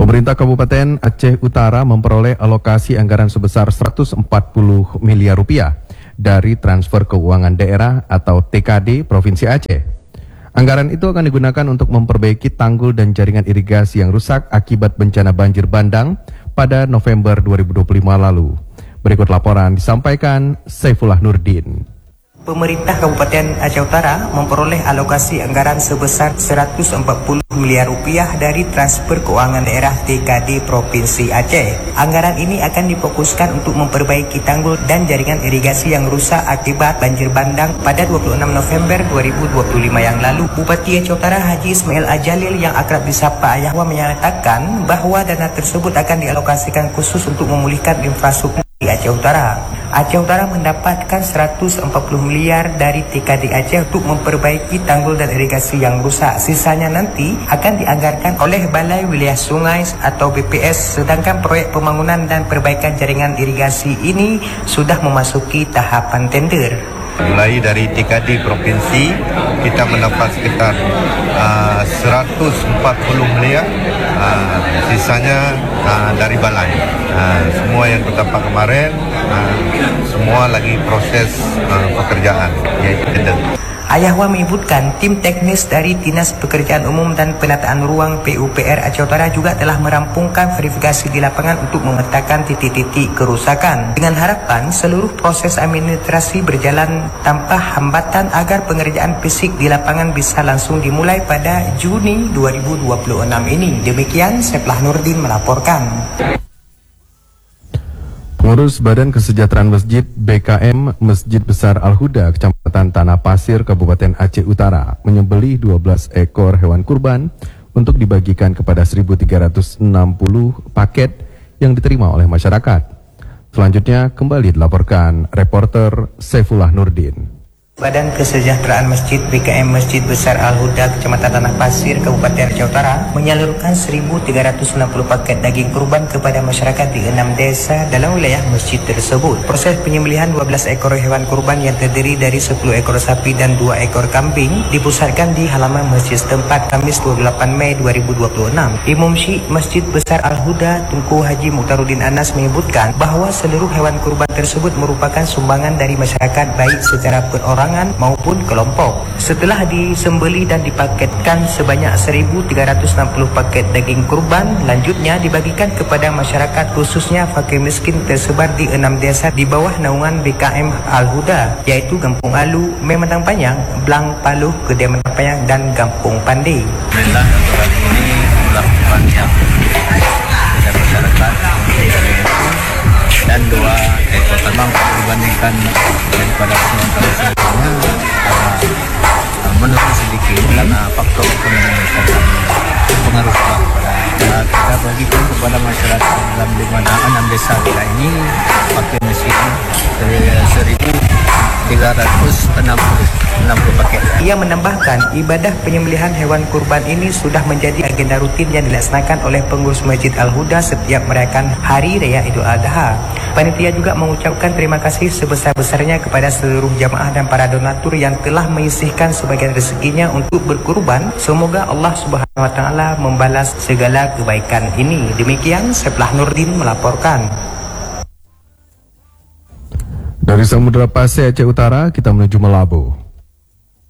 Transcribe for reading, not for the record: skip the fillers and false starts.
Pemerintah Kabupaten Aceh Utara memperoleh alokasi anggaran sebesar 140 miliar rupiah dari transfer keuangan daerah atau TKD Provinsi Aceh. Anggaran itu akan digunakan untuk memperbaiki tanggul dan jaringan irigasi yang rusak akibat bencana banjir bandang pada November 2025 lalu. Berikut laporan disampaikan Saifullah Nurdin. Pemerintah Kabupaten Aceh Utara memperoleh alokasi anggaran sebesar 140 miliar rupiah dari transfer keuangan daerah TKD Provinsi Aceh. Anggaran ini akan difokuskan untuk memperbaiki tanggul dan jaringan irigasi yang rusak akibat banjir bandang pada 26 November 2025 yang lalu. Bupati Aceh Utara Haji Ismail Ajalil yang akrab disapa Ayahwa menyatakan bahwa dana tersebut akan dialokasikan khusus untuk memulihkan infrastruktur di Aceh Utara. Aceh Utara mendapatkan 140 miliar dari TKD Aceh untuk memperbaiki tanggul dan irigasi yang rusak. Sisanya nanti akan dianggarkan oleh Balai Wilayah Sungai atau BPS, sedangkan proyek pembangunan dan perbaikan jaringan irigasi ini sudah memasuki tahapan tender. Mulai dari TKD Provinsi, kita mendapat sekitar 140 miliar, sisanya dari balai. Semua yang terdapat kemarin, semua lagi proses pekerjaan, yaitu tender. Ayahwa menyebutkan tim teknis dari Dinas Pekerjaan Umum dan Penataan Ruang PUPR Aceh Utara juga telah merampungkan verifikasi di lapangan untuk memetakan titik-titik kerusakan dengan harapan seluruh proses administrasi berjalan tanpa hambatan agar pengerjaan fisik di lapangan bisa langsung dimulai pada Juni 2026 ini. Demikian Saifullah Nurdin melaporkan. Pengurus Badan Kesejahteraan Masjid BKM Masjid Besar Al-Huda Kecamatan Tanah Pasir Kabupaten Aceh Utara menyembelih 12 ekor hewan kurban untuk dibagikan kepada 1.360 paket yang diterima oleh masyarakat. Selanjutnya kembali dilaporkan reporter Saifullah Nurdin. Badan Kesejahteraan Masjid BKM Masjid Besar Al-Huda Kecamatan Tanah Pasir Kabupaten Aceh Utara menyalurkan 1.360 paket daging kurban kepada masyarakat di 6 desa dalam wilayah masjid tersebut. Proses penyembelihan 12 ekor hewan kurban yang terdiri dari 10 ekor sapi dan 2 ekor kambing dipusatkan di halaman masjid setempat Kamis 28 Mei 2026. Imam Syekh Masjid Besar Al-Huda Tunku Haji Mukhtaruddin Anas menyebutkan bahwa seluruh hewan kurban tersebut merupakan sumbangan dari masyarakat baik secara perorangan maupun kelompok. Setelah disembeli dan dipaketkan sebanyak 1.360 paket daging kurban, lanjutnya dibagikan kepada masyarakat khususnya fakir miskin tersebar di 6 desa di bawah naungan BKM Al-Huda, yaitu Kampung Alu, Memandang Panjang, Blang Paluh, Kedai Memandang Panjang, dan Kampung Pandai. Alhamdulillah untuk hari ini jumlah kurban yang dari masyarakat dan 2 ekor terbang dibandingkan daripada tahun sebelumnya menurun sedikit karena faktor ekonomi karena pengaruh pada kita bagikan kepada masyarakat dalam di mana 6 desa wilayah ini fakir miskin 1.360 paket. Ia menambahkan ibadah penyembelihan hewan kurban ini sudah menjadi agenda rutin yang dilaksanakan oleh pengurus Masjid Al-Huda setiap merayakan Hari Raya Idul Adha. Panitia juga mengucapkan terima kasih sebesar-besarnya kepada seluruh jamaah dan para donatur yang telah menyisihkan sebagian rezekinya untuk berkurban. Semoga Allah Subhanahu wa taala membalas segala kebaikan ini. Demikian Saifullah Nurdin melaporkan. Dari Samudra Pasir Aceh Utara kita menuju Melabu.